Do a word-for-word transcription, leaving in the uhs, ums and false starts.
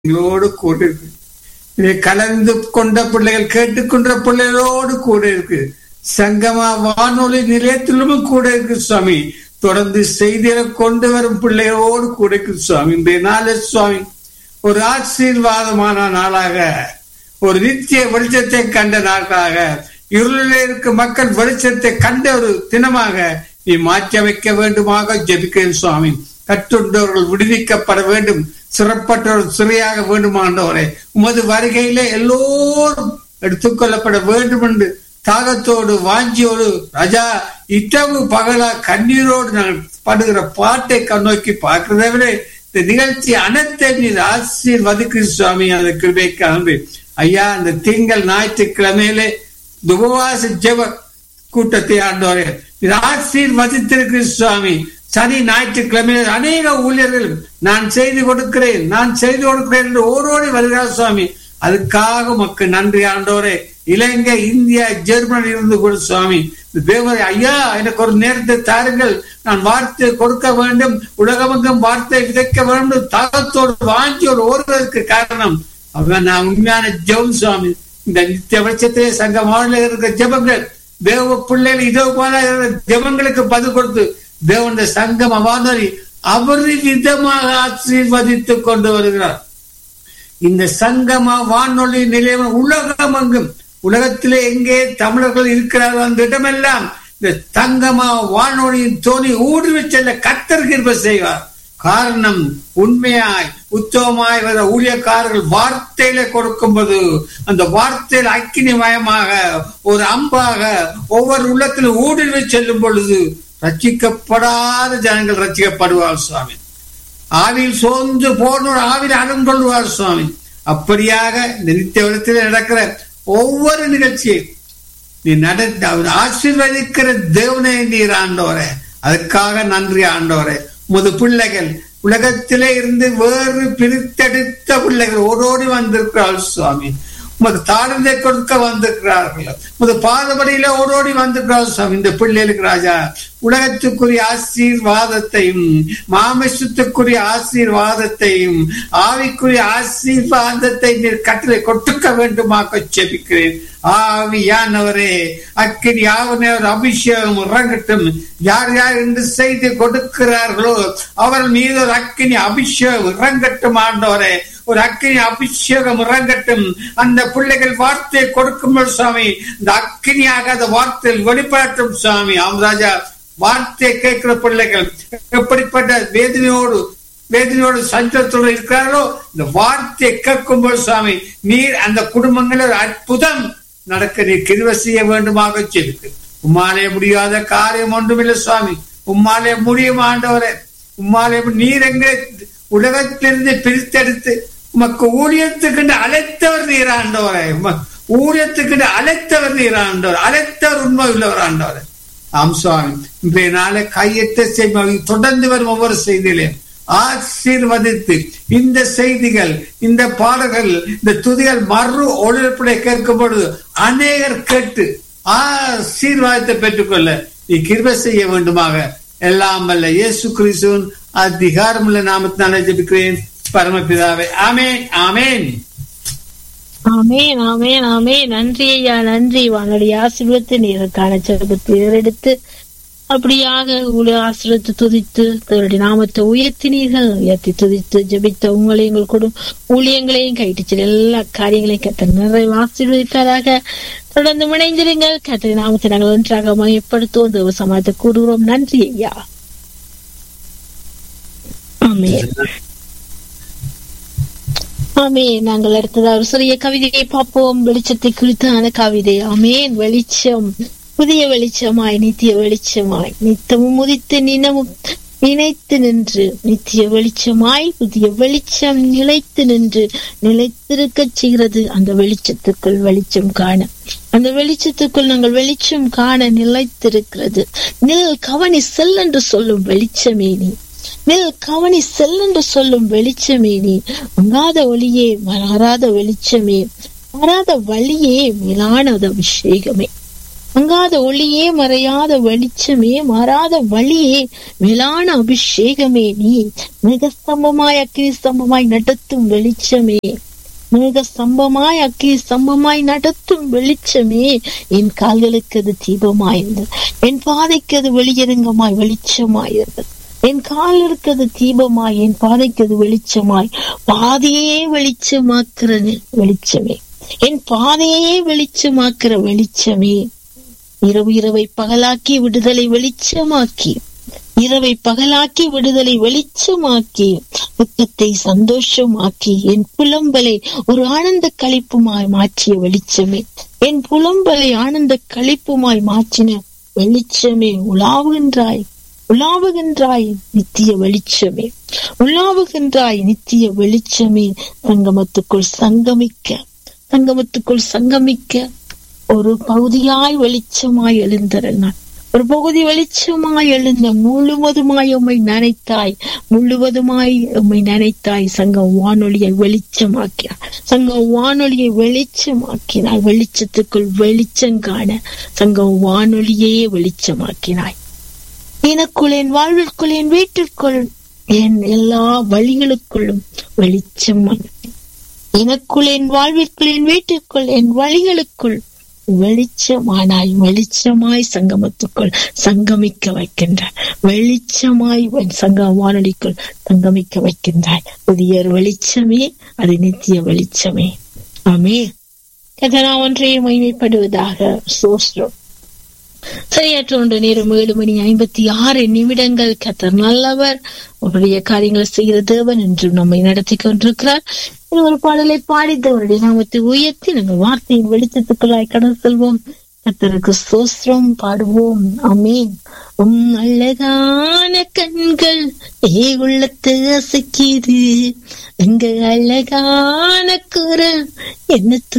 எங்களோடு கூட இருக்கு. இதை கலந்து கொண்ட பிள்ளைகள் கேட்டுக்கொண்ட பிள்ளைகளோடு கூட இருக்கு. சங்கமா வானொலி நிலையத்திலும் கூட இருக்கு சுவாமி. தொடர்ந்து செய்திகளை கொண்டு வரும் பிள்ளைகளோடு கூட இருக்கு சுவாமி. இன்றைய நாள சுவாமி ஒரு ஆசீர்வாதமான நாளாக, ஒரு நித்திய வெளிச்சத்தை கண்ட நாளாக, இருளில் இருக்கும் மக்கள் வெளிச்சத்தை கண்ட ஒரு தினமாக நீ மாற்றி அமைக்க வேண்டுமாக ஜெபிக்கிறேன் சுவாமி. கட்டுண்டவர்கள் விடுவிக்கப்பட வேண்டும், சிறப்பற்றவர்கள் சிறையாக வேண்டுமானவரே. உமது வருகையிலே எல்லோரும் எடுத்துக்கொள்ளப்பட வேண்டும் என்று தாகத்தோடு வாஞ்சியோடு ராஜா இரவு பகலா கண்ணீரோடு நாங்கள் பாடுகிற பாட்டை கண்ணோக்கி பார்க்கிறதை விட இந்த நிகழ்ச்சி அனைத்தை நீர் ஆசீர்வதிக்கு சுவாமி. அந்த கிருபைக்கு அன்பு ஐயா, அந்த திங்கள் ஞாயிற்றுக்கிழமையிலே உபவாச ஜெப கூட்டத்தை ஆண்டவரே இது ஆசீர்வதித்திருக்கு சுவாமி. சனி ஞாயிற்றுக்கிழமையில் அநேக ஊழியர்கள் நான் செய்து கொடுக்கிறேன் நான் செய்து கொடுக்கிறேன் என்று ஓரோடி வருகிறார் சுவாமி. அதுக்காக மக்கள் நன்றி ஆண்டவரே. இலங்கை, இந்தியா, ஜெர்மனி இருந்து கூட சுவாமி தேவரே ஐயா எனக்கு ஒரு நேரத்தை தாருங்கள், நான் வார்த்தை கொடுக்க வேண்டும், உலகமெங்கும் வார்த்தை விதைக்க வேண்டும், தாகத்தோடு வாஞ்சியோடு ஓடுவதற்கு காரணம் அவங்க நான் உண்மையான ஜெபம் சுவாமி. இந்த நித்திய வெளிச்சத்திலே சங்கமாக இருக்கிற ஜெபங்கள் தேவ பிள்ளைகள் இதோ போல ஜெபங்களுக்கு பதில் கொடுத்து தேவனுடைய சங்கம் வானொலி அவரு விதமாக ஆசீர்வதித்துக் கொண்டு வருகிறார். இந்த சங்கமா வானொலி நிலையம் உலகம் எங்கும், உலகத்திலே எங்கே தமிழர்கள் இருக்கிறார்கள் அந்த இடமெல்லாம் இந்த சங்கமா வானொலியின் தோணி ஊடுருவி செல்ல கர்த்தர் கிருபை செய்வார். காரணம் உண்மையாய் உத்தமமாய் வர ஊழியக்காரர்கள் வார்த்தையில கொடுக்கும்போது அந்த வார்த்தையில் அக்கினிமயமாக ஒரு அம்பாக ஒவ்வொரு உள்ளத்திலும் ஊடுருவி செல்லும் பொழுது ரட்சிக்கப்படாத ஜனங்கள் ரட்சிக்கப்படுவார் சுவாமி. ஆவியில் சோர்ந்து போனோர் ஆவியில் அடம் கொள்வார் சுவாமி. அப்படியாக இந்த நித்திய உலகத்தில் நடக்கிற ஒவ்வொரு நிகழ்ச்சியை நீ நடத்த ஆசீர்வதிக்கிற தேவனை நீர் ஆண்டவரே. அதுக்காக நன்றி ஆண்டவரே. முது பிள்ளைகள் உலகத்திலே இருந்து வேறு பிரித்தெடுத்த பிள்ளைகள் ஓடோடி வந்திருக்கிறார்கள் சுவாமி. உமது தாழ்ந்தை கொடுக்க வந்திருக்கிறார்கள், உமது பாதபடியில ஓடோடி வந்திருக்கிறார்கள் சுவாமி. இந்த பிள்ளைகளுக்கு ராஜா உலகத்துக்குரிய ஆசீர்வாதத்தையும் மாமிசத்துக்குரிய ஆசீர்வாதத்தையும் ஆவிக்குரிய ஆசீர்வாதத்தை நீர் கட்டளை கொடுக்க வேண்டுமாக ஜெபிக்கிறேன். ஆவியானவரே அக்கினி ஆவனர் அபிஷேகம் இறங்கட்டும். யார் யார் என்று செய்து கொடுக்கிறார்களோ அவர்கள் மீது ஒரு அக்கினி அபிஷேகம் இறங்கட்டும் ஆண்டவரே. ஒரு அக்கினி அபிஷேகம் இறங்கட்டும். அந்த பிள்ளைகள் வார்த்தையை கொடுக்கும் சுவாமி இந்த அக்கினியாக அந்த வார்த்தையில் வெளிப்படட்டும் சுவாமி. ஆம் ராஜா, வார்த்தையை கேட்கிற பிள்ளைகள் எப்படிப்பட்ட வேதனையோடு வேதனையோடு சஞ்சலத்தோடு இருக்கிறார்களோ இந்த வார்த்தையை கேட்கும்போது சுவாமி நீர் அந்த குடும்பங்களில் ஒரு அற்புதம் நடக்க நீர் கிருபை செய்ய வேண்டுமாக சொல்லிருக்கு. உம்மாலே முடியாத காரியம் ஒன்றுமில்லை சுவாமி. உம்மாலே முடியும் ஆண்டவரே. உம்மாலே நீர் எங்கே உலகத்திலிருந்து பிரித்தெடுத்து உமக்கு ஊழியத்துக்கு அழைத்தவர் நீர் ஆண்டவரே. ஊழியத்துக்கு அழைத்தவர் நீர் ஆண்டவர், அழைத்தவர் உண்மை உள்ளவர் ஆண்டவரே. ஆம் சுவாமி, இன்றைய நாளை கையெட்ட செய்ய தொடர்ந்து வரும் ஒவ்வொரு செய்தியிலையும் ஆசீர்வதித்து இந்த செய்திகள் இந்த பாடல்கள் இந்த துதிகள் மறு ஒளிபரப்பை கேட்கும் பொழுது அநேகர் கேட்டு ஆசீர்வாதத்தை பெற்றுக்கொள்ள நீ கிருபை செய்ய வேண்டுமாக எல்லாம் வல்ல இயேசு கிறிஸ்துவின் அதிகாரமுள்ள நாமத்தினாலே ஜெபிக்கிறேன் பரமபிதாவே. ஆமென் ஆமென் ஆமென் ஆமென் ஆமென். நன்றி ஐயா, நன்றி. வானொலி ஆசீர்வதித்து நீருக்கான ஜெபத்தை எடுத்து அப்படியாக உங்களை ஆசீர்வதித்து துதித்து தன்னுடைய நாமத்தை உயர்த்தினீர்கள். உயர்த்தி துதித்து ஜெபித்த உங்களை எங்கள் குடும் ஊழியங்களையும் கைட்டு எல்லா காரியங்களையும் கர்த்தர் நிறைய ஆசீர்வதிப்பதாக. தொடர்ந்து இணைந்திருங்கள். கர்த்தர் நாமத்தை நாங்கள் ஒன்றாக மையப்படுத்துவோம். தேவ சமாதத்தை கூறுகிறோம். நன்றி ஐயா. ஆமென் ஆமென். நாங்கள் அடுத்ததாக ஒரு சிறிய கவிதையை பார்ப்போம். வெளிச்சத்தை குறித்தான கவிதை. ஆமென். வெளிச்சம் புதிய வெளிச்சமாய் நித்திய வெளிச்சமாய் நித்தமும் உதித்து நினமும் நினைத்து நின்று நித்திய வெளிச்சமாய் புதிய வெளிச்சம் நிலைத்து நின்று நிலைத்திருக்க செய்கிறது. அந்த வெளிச்சத்துக்குள் வெளிச்சம் காண அந்த வெளிச்சத்துக்குள் நாங்கள் வெளிச்சம் காண நிலைத்திருக்கிறது. நில் கவனி செல் என்று சொல்லும் வெளிச்சமே நீ, நில் கவனி செல் என்று சொல்லும் வெளிச்சமே நீ, மங்காத ஒளியே மாறாத வெளிச்சமே, மாறாத வழியே மேலானது அபிஷேகமே. மங்காத ஒளியே, மறையாத வெளிச்சமே, மாறாத வழியே, மேலான அபிஷேகமே, நீ மிக ஸ்தம்பமாய் அக்கினி ஸ்தம்பமாய் நடத்தும் வெளிச்சமே, மிக ஸ்தம்பமாய் அக்கினி ஸ்தம்பமாய் நடத்தும் வெளிச்சமே, என் கால்களுக்கு அது தீபமாயிருந்தது, என் பாதைக்கு அது வெளியரங்கமாய் வெளிச்சமாயிருந்தது, என் காலிற்கு அது தீபமாய், என் பாதைக்கு அது வெளிச்சமாய், பாதையே வெளிச்சமாக்குற வெளிச்சமே, என் பாதையே வெளிச்சமாக்குற வெளிச்சமே, இரவு இரவை பகலாக்கி விடுதலை வெளிச்சமாக்கி, இரவை பகலாக்கி விடுதலை வெளிச்சமாக்கி, துக்கத்தை சந்தோஷமாக்கி, என் புலம்பலை ஒரு ஆனந்த களிப்புமாய் மாற்றிய வெளிச்சமே, என் புலம்பலை ஆனந்த களிப்புமாய் மாற்றின வெளிச்சமே, உலாவுகின்றாய் உலாவுகின்றாய் நித்திய வெளிச்சமே, உலாவுகின்றாய் நித்திய வெளிச்சமே, சங்கமத்துக்குள் சங்கமிக்க சங்கமத்துக்குள் சங்கமிக்க ஒரு பகுதியாய் வெளிச்சமாய் எழுந்தறனான், ஒரு பகுதி வெளிச்சமாய் எழுந்த முழுவதுமாய் உம்மை நினைத்தாய், முழுவதுமாய் உம்மை நினைத்தாய். சங்க வானொலியை வெளிச்சமாக்கினார், சங்க வானொலியை வெளிச்சமாக்கினாய், வெளிச்சத்துக்குள் வெளிச்சம் காண சங்க வானொலியே வெளிச்சமாக்கினாய். எனக்குள், என் வாழ்விற்குள், என் வீட்டிற்குள், என் எல்லா வழிகளுக்குள்ளும் வெளிச்சம், எனக்குள், என் வாழ்விற்குள், என் வீட்டிற்குள், என் வழிகளுக்குள் வெளிச்சமானாய். வெளிச்சமாய் சங்கமத்துக்குள் சங்கமிக்க வைக்கின்றாய், வெளிச்சமாய் சங்க வானொலிக்குள் சங்கமிக்க வைக்கின்றாய். புதிய வெளிச்சமே, அது நித்திய வெளிச்சமே. ஆமே. கதனா ஒன்றையே மகிமைப்படுவதாக. சோஸ்ரம் சரியாற்ற ஒன்று நேரம் ஏழு மணி ஐம்பத்தி ஆறு நிமிடங்கள். கர்த்தர் நல்லவர், அவருடைய காரியங்களை செய்கிற தேவன் என்றும் நம்மை நடத்தி கொண்டிருக்கிறார். ஒரு பாடலை பாடித்து அவருடைய நாமத்தை உயர்த்தி நாங்கள் வார்த்தையின் வெளிச்சத்துக்குள்ளாய் கடந்து செல்வோம். கர்த்தருக்கு ஸ்தோத்திரம் பாடுவோம். ஆமென். உம் அழகான கண்கள் ஏ உள்ளத்து அசைக்கிது, எங்க அழகான குரல் என்ன